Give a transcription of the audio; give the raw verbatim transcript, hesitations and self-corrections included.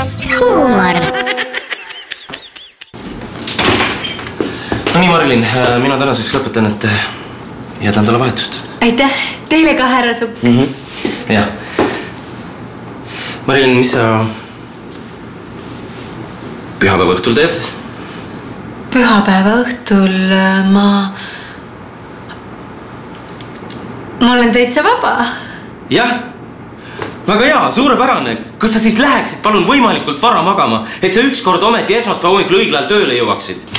huumor. No nii, Marilyn, mina tänaseks lõpetan, et head nädalavahetust. Aitäh, teile ka, härra Sukk. mm -hmm. Jah. Marilyn, mis sa pühapäeva õhtul teed? Pühapäeva õhtul ma... ma olen täitsa vaba. Jah, väga hea, suurepärane. Kas sa siis läheksid palun võimalikult vara magama, et sa ükskord ometi esmaspäeva hommikul õigel ajal tööle jõuaksid?